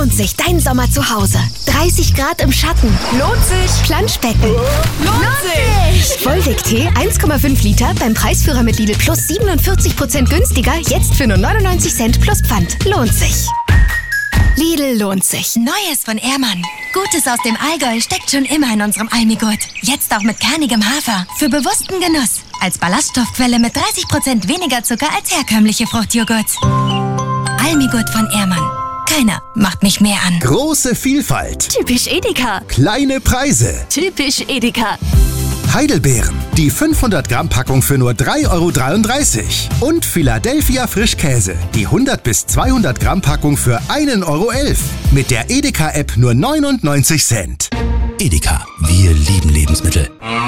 lohnt sich dein Sommer zu Hause. 30 Grad im Schatten. Lohnt sich. Planschbecken. Lohnt sich. Vollweg-Tee 1,5 Liter beim Preisführer mit Lidl Plus 47% günstiger. Jetzt für nur 99 Cent plus Pfand. Lohnt sich. Lidl lohnt sich. Neues von Ehrmann. Gutes aus dem Allgäu steckt schon immer in unserem Almigurt. Jetzt auch mit kernigem Hafer. Für bewussten Genuss. Als Ballaststoffquelle mit 30% weniger Zucker als herkömmliche Fruchtjoghurts. Almigurt von Ehrmann. Keiner macht mich mehr an. Große Vielfalt. Typisch Edeka. Kleine Preise. Typisch Edeka. Heidelbeeren. Die 500 Gramm Packung für nur 3,33 €. Und Philadelphia Frischkäse. Die 100 bis 200 Gramm Packung für 1,11 €. Mit der Edeka-App nur 99 Cent. Edeka, wir lieben Lebensmittel.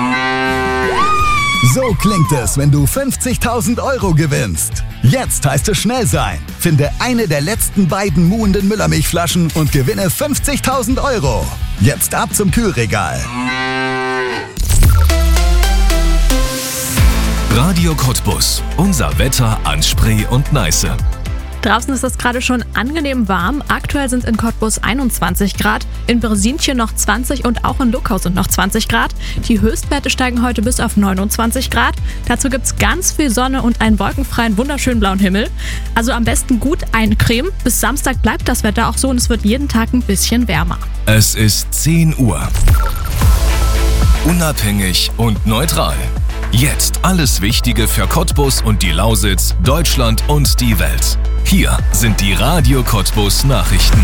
So klingt es, wenn du 50.000 € gewinnst. Jetzt heißt es schnell sein. Finde eine der letzten beiden muhenden Müllermilchflaschen und gewinne 50.000 €. Jetzt ab zum Kühlregal. Radio Cottbus. Unser Wetter an Spree und Neiße. Draußen ist es gerade schon angenehm warm. Aktuell sind in Cottbus 21 Grad, in Bersinchen noch 20 und auch in Luckhaus sind noch 20 Grad. Die Höchstwerte steigen heute bis auf 29 Grad. Dazu gibt es ganz viel Sonne und einen wolkenfreien, wunderschönen blauen Himmel. Also am besten gut eincremen. Bis Samstag bleibt das Wetter auch so und es wird jeden Tag ein bisschen wärmer. Es ist 10 Uhr. Unabhängig und neutral. Jetzt alles Wichtige für Cottbus und die Lausitz, Deutschland und die Welt. Hier sind die Radio Cottbus Nachrichten.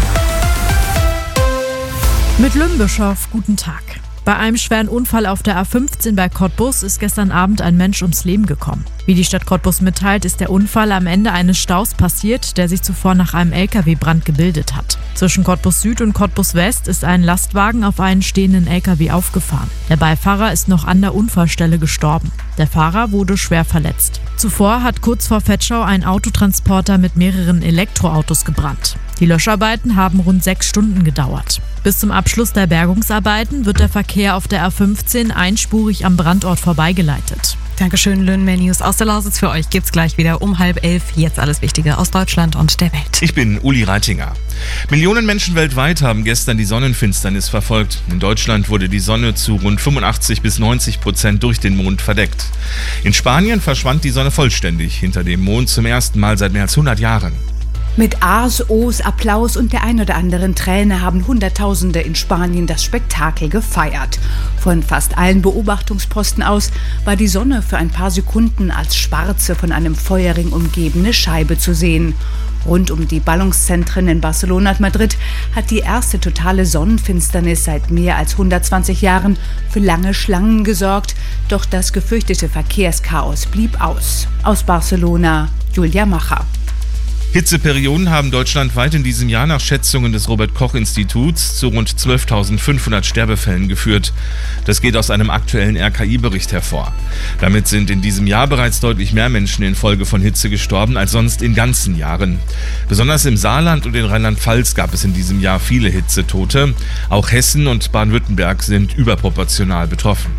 Mit Lümbischow, guten Tag. Bei einem schweren Unfall auf der A15 bei Cottbus ist gestern Abend ein Mensch ums Leben gekommen. Wie die Stadt Cottbus mitteilt, ist der Unfall am Ende eines Staus passiert, der sich zuvor nach einem LKW-Brand gebildet hat. Zwischen Cottbus Süd und Cottbus West ist ein Lastwagen auf einen stehenden LKW aufgefahren. Der Beifahrer ist noch an der Unfallstelle gestorben. Der Fahrer wurde schwer verletzt. Zuvor hat kurz vor Vetschau ein Autotransporter mit mehreren Elektroautos gebrannt. Die Löscharbeiten haben rund 6 Stunden gedauert. Bis zum Abschluss der Bergungsarbeiten wird der Verkehr auf der A15 einspurig am Brandort vorbeigeleitet. Dankeschön, Lynn. Mehr News aus der Lausitz für euch gibt's gleich wieder um 10:30. Jetzt alles Wichtige aus Deutschland und der Welt. Ich bin Uli Reitinger. Millionen Menschen weltweit haben gestern die Sonnenfinsternis verfolgt. In Deutschland wurde die Sonne zu rund 85 bis 90% durch den Mond verdeckt. In Spanien verschwand die Sonne vollständig hinter dem Mond zum ersten Mal seit mehr als 100 Jahren. Mit A's, O's, Applaus und der ein oder anderen Träne haben Hunderttausende in Spanien das Spektakel gefeiert. Von fast allen Beobachtungsposten aus war die Sonne für ein paar Sekunden als schwarze, von einem Feuerring umgebene Scheibe zu sehen. Rund um die Ballungszentren in Barcelona und Madrid hat die erste totale Sonnenfinsternis seit mehr als 120 Jahren für lange Schlangen gesorgt. Doch das gefürchtete Verkehrschaos blieb aus. Aus Barcelona, Julia Macher. Hitzeperioden haben deutschlandweit in diesem Jahr nach Schätzungen des Robert-Koch-Instituts zu rund 12.500 Sterbefällen geführt. Das geht aus einem aktuellen RKI-Bericht hervor. Damit sind in diesem Jahr bereits deutlich mehr Menschen infolge von Hitze gestorben als sonst in ganzen Jahren. Besonders im Saarland und in Rheinland-Pfalz gab es in diesem Jahr viele Hitzetote. Auch Hessen und Baden-Württemberg sind überproportional betroffen.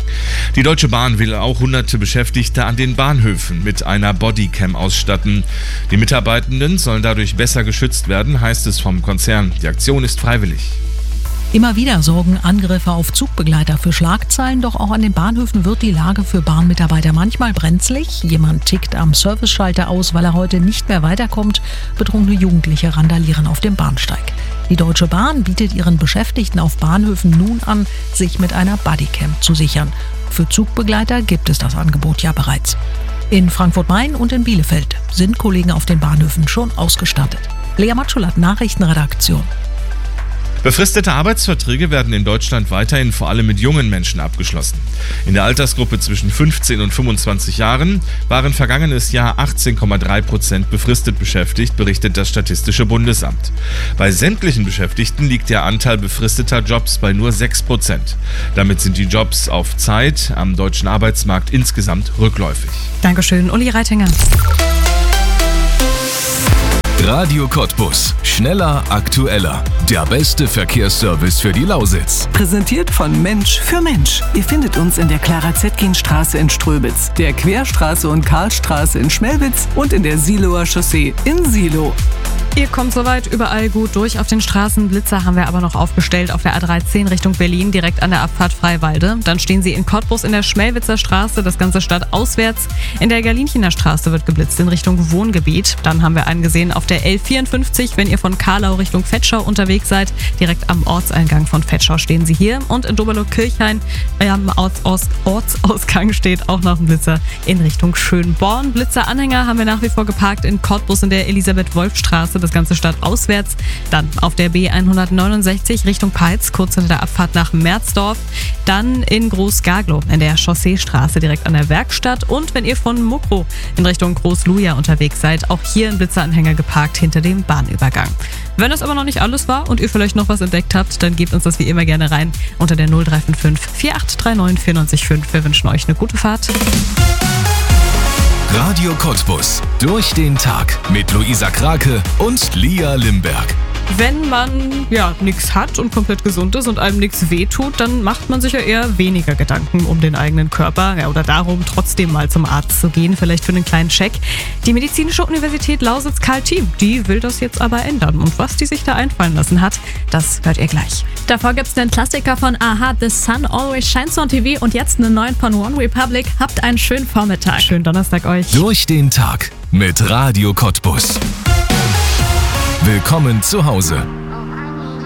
Die Deutsche Bahn will auch hunderte Beschäftigte an den Bahnhöfen mit einer Bodycam ausstatten. Die Mitarbeitenden sollen dadurch besser geschützt werden, heißt es vom Konzern. Die Aktion ist freiwillig. Immer wieder sorgen Angriffe auf Zugbegleiter für Schlagzeilen, doch auch an den Bahnhöfen wird die Lage für Bahnmitarbeiter manchmal brenzlig. Jemand tickt am Serviceschalter aus, weil er heute nicht mehr weiterkommt. Betrunkene Jugendliche randalieren auf dem Bahnsteig. Die Deutsche Bahn bietet ihren Beschäftigten auf Bahnhöfen nun an, sich mit einer Bodycam zu sichern. Für Zugbegleiter gibt es das Angebot ja bereits. In Frankfurt-Main und in Bielefeld sind Kollegen auf den Bahnhöfen schon ausgestattet. Lea Matschulat, Nachrichtenredaktion. Befristete Arbeitsverträge werden in Deutschland weiterhin vor allem mit jungen Menschen abgeschlossen. In der Altersgruppe zwischen 15 und 25 Jahren waren vergangenes Jahr 18,3% befristet beschäftigt, berichtet das Statistische Bundesamt. Bei sämtlichen Beschäftigten liegt der Anteil befristeter Jobs bei nur 6%. Damit sind die Jobs auf Zeit am deutschen Arbeitsmarkt insgesamt rückläufig. Dankeschön, Uli Reitinger. Radio Cottbus. Schneller, aktueller. Der beste Verkehrsservice für die Lausitz. Präsentiert von Mensch für Mensch. Ihr findet uns in der Clara-Zetkin-Straße in Ströbitz, der Querstraße und Karlstraße in Schmelwitz und in der Siloer Chaussee in Silo. Ihr kommt soweit überall gut durch auf den Straßen. Blitzer haben wir aber noch aufgestellt auf der A13 Richtung Berlin, direkt an der Abfahrt Freiwalde. Dann stehen sie in Cottbus in der Schmelwitzer Straße, das ganze stadtauswärts. In der Galinchener Straße wird geblitzt in Richtung Wohngebiet. Dann haben wir einen gesehen auf der L54, wenn ihr von Karlau Richtung Vetschau unterwegs seid. Direkt am Ortseingang von Vetschau stehen sie hier. Und in Doberlo-Kirchhain am Ortsausgang steht auch noch ein Blitzer in Richtung Schönborn. Blitzeranhänger haben wir nach wie vor geparkt in Cottbus in der Elisabeth-Wolf-Straße, das ganze stadtauswärts. Dann auf der B169 Richtung Peitz, kurz hinter der Abfahrt nach Merzdorf. Dann in Groß-Gaglow in der Chausseestraße direkt an der Werkstatt. Und wenn ihr von Mukro in Richtung Groß-Luja unterwegs seid, auch hier ein Blitzeranhänger geparkt hinter dem Bahnübergang. Wenn das aber noch nicht alles war und ihr vielleicht noch was entdeckt habt, dann gebt uns das wie immer gerne rein unter der 0355 4839 945. Wir wünschen euch eine gute Fahrt. Radio Cottbus. Durch den Tag mit Luisa Krake und Lia Limberg. Wenn man nichts hat und komplett gesund ist und einem nichts wehtut, dann macht man sich ja eher weniger Gedanken um den eigenen Körper oder darum, trotzdem mal zum Arzt zu gehen, vielleicht für einen kleinen Check. Die Medizinische Universität Lausitz-Karl-Team, die will das jetzt aber ändern. Und was die sich da einfallen lassen hat, das hört ihr gleich. Davor gibt's den Klassiker von Aha, The Sun Always Shines on TV und jetzt einen neuen von One Republic. Habt einen schönen Vormittag. Schönen Donnerstag euch. Durch den Tag mit Radio Cottbus. Willkommen zu Hause.